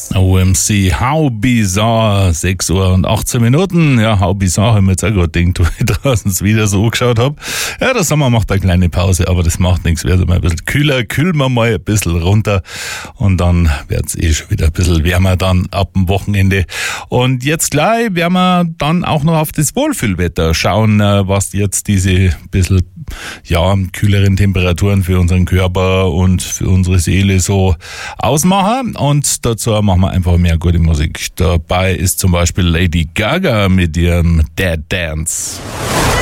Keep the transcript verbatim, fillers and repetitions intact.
O M C, How Bizarre, sechs Uhr und achtzehn Minuten. Ja, How Bizarre, haben wir jetzt auch gerade gedacht, wo ich draußen wieder so angeschaut habe. Ja, der Sommer macht eine kleine Pause, aber das macht nichts. Wird mal ein bisschen kühler, kühlen wir mal ein bisschen runter und dann wird es eh schon wieder ein bisschen wärmer dann ab dem Wochenende. Und jetzt gleich werden wir dann auch noch auf das Wohlfühlwetter schauen, was jetzt diese bisschen, ja, kühleren Temperaturen für unseren Körper und für unsere Seele so ausmachen. Und dazu machen wir einfach mehr gute Musik. Dabei ist zum Beispiel Lady Gaga mit ihrem Dead Dance.